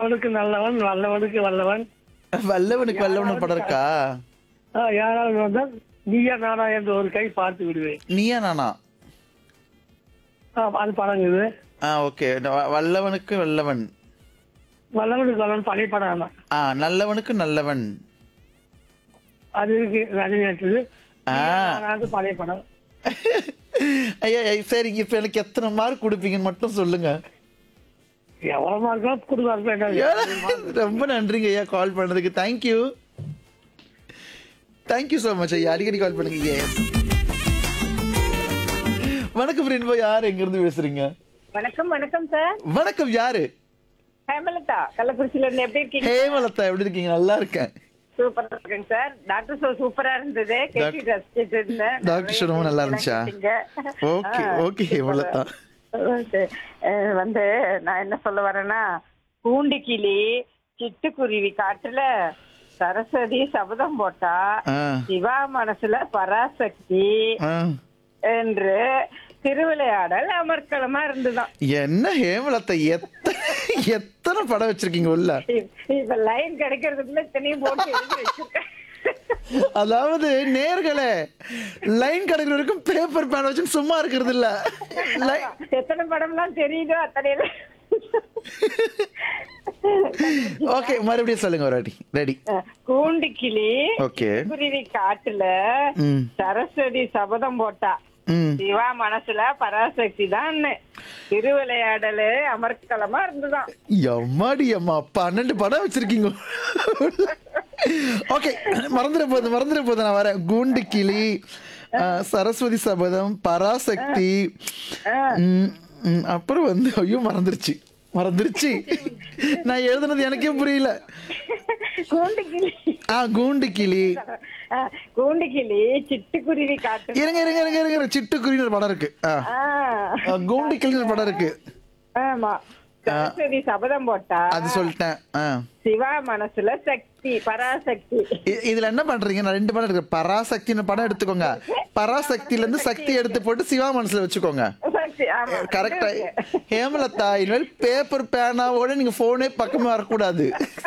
நல்லவனுக்கு நல்லவன், வல்லவனுக்கு வல்லவன். வல்லவனுக்கு வல்லவன் ஒரு படம் இருக்கா? யாராவது வந்தால் நீயா நானா என்று ஒரு கை பார்த்து விடுவேன். நீயா நானா? அது படம் இது. ஓகே. வல்லவனுக்கு வல்லவன். வல்லவனுக்கு வல்லவன் பழைய படம் தான். நல்லவனுக்கு நல்லவன். அது இருக்கு, ரஜினி நடிச்சது. பழைய படம். ஐயா சரி, இப்ப எனக்கு எத்தனை மார்க் கொடுப்பீங்கன்னு மட்டும் சொல்லுங்க. எவ்வளவு மார்க் கொடுக்க. ரொம்ப நன்றிங்க ஐயா கால் பண்ணதுக்கு. தேங்க்யூ தேங்க்யூ சோ மச் ஐயா. அடிக்கடி கால் பண்ணுங்க. வணக்கம் ரெயின்போ, யார் எங்க இருந்து பேசுறீங்க? வணக்கம் வணக்கம் சார். வணக்கம், யாரு? ஹேமலதா, கள்ளக்குறிச்சியில இருந்து. எப்படி இருக்கீங்க? ஹேமலதா எப்படி இருக்கீங்க? நல்லா இருக்கேன். சூப்பரா இருக்கேன் சார். டாக்டர் ஷோ சூப்பரா இருந்தது. கேட்டு ரசிச்சிட்டு இருந்தேன். டாக்டர் ஷோ ரொம்ப நல்லா இருந்துச்சா? Okay okay Hemalatha. வந்து நான் என்ன சொல்ல வரேன்னா, பூண்டிக்கிளி சிட்டுக்குருவி காட்டுல சரஸ்வதி சபதம் போட்டா, சிவா மனசுல பராசக்தி என்று திருவிளையாடல் அமர்க்களமா இருந்துதான். என்ன ஹேமலதா, எத்தனை படம் வச்சிருக்கீங்க உள்ள? இப்ப லைன் கிடைக்கிறதுக்குள்ள இத்தனையும் போட்டு எழுதி வச்சிருக்கேன். அதாவது நேர்களே, லைன் கிடைக்கிற வரைக்கும் பேப்பர் பேன் வச்சு சும்மா இருக்கிறது இல்ல. எத்தனை படம்லாம் தெரியுதோ அத்தனை. ஓகே, மறுபடியும் சொல்லுங்க ஒரு வாட்டி. ரெடி. கூண்டிக்கிளி ஓகே குருவி காட்டுல சரஸ்வதி சபதம் போட்டா, சிவா மனசுல பராசக்தி தான் திருவிளையாடலு அமர்க்களமா இருந்துதான். எம்மாடி அம்மா, 12 படம் வச்சிருக்கீங்க. ஓகே, மறந்துட போது நான் வரேன். கூண்டு கிளி, சரஸ்வதி சபதம், பராசக்தி, அப்புறம் வந்து ஐயோ மறந்துருச்சு. நான் எழுதுனது எனக்கே புரியல. கூண்டுக்கிளி சிட்டுக்குருவி காட்டு. இருங்க, சிட்டுக்குருவி ஒரு படம் இருக்கு. கூண்டுக்கிளி ஒரு படம் இருக்கு. ஆமா, சரஸ்வதி சபதம் போட்டா அது சொல்லிட்டேன். சிவா மனசுல சக்தி பராசக்தி. இதுல என்ன பண்றீங்க? நான் 2 படம் இருக்கு. பராசக்தின்னு படம் எடுத்துக்கோங்க. பராசக்தில இருந்து சக்தி எடுத்து போட்டு சிவா மனசுல வச்சுக்கோங்க. கரெக்டா ஹேமலதா, இனிமேல் பேப்பர் பேனாவோட நீங்க போனே பக்கமே வரக்கூடாது.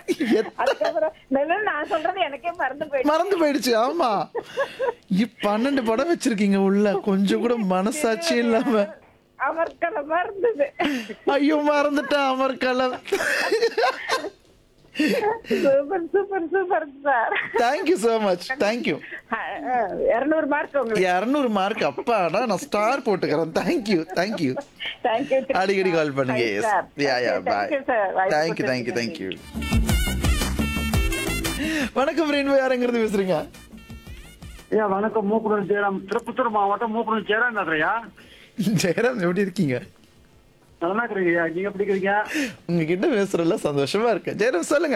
நான் சொல்றது எனக்கே மறந்து போயிடுச்சு. ஆமா, 12 படம் வச்சிருக்கீங்க உள்ள, கொஞ்சம் கூட மனசாட்சி இல்லாம. அமர்க்களமா இருந்தது. ஐயோ மறந்துட்டேன், அமர்க்களம். Super super super sir. Thank you so much. Thank you. 200 mark உங்களுக்கு. 200 மார்க். அப்பாடா, நான் ஸ்டார் போட்டுக்கிறேன். தேங்க்யூ. அடிக்கடி கால் பண்ணுங்க. தேங்க்யூ. வணக்கம் ரெயின்போ, யாருங்கிறது பேசுறீங்க? வணக்கம், மூக்குடன் ஜெயராம், திருப்பத்தூர் மாவட்டம் மூக்குடன் ஜெயராம் பேசுறியா? ஜெயராம் எப்படி இருக்கீங்க? நல்லா இருக்கிறீங்க. நீங்க எப்படி இருக்கீங்க? உங்ககிட்ட பேசுறதுல சந்தோஷமா இருக்கேன். ஜெயராம் சொல்லுங்க.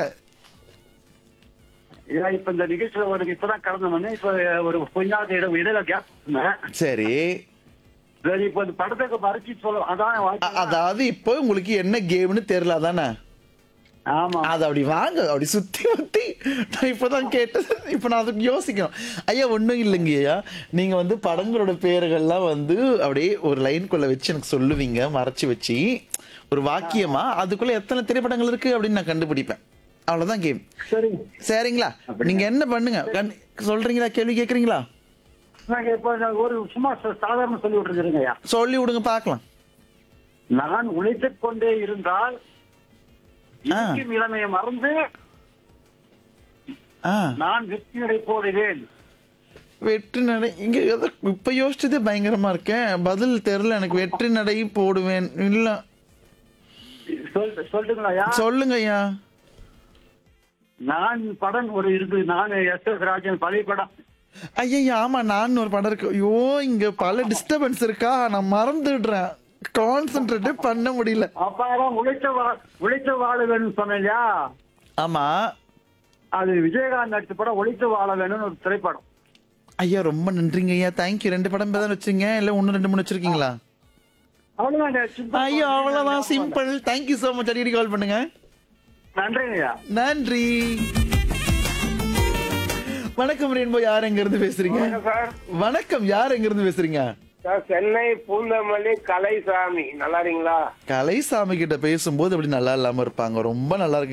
இப்ப இந்த நிகழ்ச்சியில ஒரு இப்பதான் கடந்து வந்தேன். இப்ப ஒரு கொஞ்ச நாள் இடையில கேப். சரி, இப்ப இந்த படத்துக்கு பறிச்சு சொல்ல. அதாவது இப்போ உங்களுக்கு என்ன கேம்னு தெரியல தானே? ஆமா, அது அப்படி வாங்க, அப்படி சுத்தி நான் இப்பதான் கேட்டேன். இப்ப நான் அதுக்கு யோசிக்கணும். ஐயா ஒண்ணும் இல்லைங்க ஐயா, நீங்க வந்து படங்களோட பேர்கள்லாம் வந்து அப்படியே ஒரு லைனுக்குள்ள வச்சு எனக்கு சொல்லுவீங்க, மறைச்சு வச்சு ஒரு வாக்கியமா. அதுக்குள்ள எத்தனை திரைப்படங்கள் இருக்கு அப்படின்னு நான் கண்டுபிடிப்பேன். அவ்வளவுதான் கேம். சரிங்களா? நீங்க என்ன பண்ணுங்க, சொல்றீங்களா? கேள்வி கேக்குறீங்களா? ஒரு சும்மா சாதாரண சொல்லி விட்டுருக்கீங்க. சொல்லி விடுங்க பாக்கலாம். நான் உழைத்துக் கொண்டே இருந்தால் இளமையை மறந்து நான் வெற்றி நடை போடுவேன். வெற்றி நடை இங்க இப்ப யோசிச்சதே பயங்கரமா இருக்கேன். பதில் தெரியல எனக்கு. வெற்றி நடை போடுவேன். இல்ல சொல்லுங்க ஐயா. நான் படம் ஒரு இருக்கு. நான் எஸ் ராஜன் பழைய படம். ஐயா ஆமா, நான் ஒரு படம் இருக்கு. ஐயோ இங்க பல டிஸ்டர்பன்ஸ் இருக்கா, நான் மறந்துடுறேன். கான்சென்ட்ரேட்டே பண்ண முடியல. அப்பாதான் உழைத்த வாழ வேணும்னு சொன்னையா? ஆமா, அது விஜயகாந்த் நடிச்ச படம் உழைத்து வாழ வேணும்னு ஒரு திரைப்படம். ஐயா ரொம்ப நன்றிங்க ஐயா. தேங்க்யூ. 2 படம் தான் வச்சுங்க, இல்ல 1 2 3 வச்சிருக்கீங்களா? அவ்வளவுதான் ஐயா, அவ்வளவுதான், சிம்பிள். Thank you so much. அடிக்கடி கால் பண்ணுங்க. நன்றிங்க. நன்றி. வணக்கம் ரெயின்போ, யார் எங்க இருந்து பேசுறீங்க? வணக்கம், யார் எங்க இருந்து பேசுறீங்க? சென்னை பூந்தமல்லி கலைசாமி. நல்லா இருக்கீங்களா? கலைசாமி கிட்ட பேசும்போது அப்படி நல்லா இல்லாம இருப்பாங்க. ரொம்ப நல்லா இருக்கு.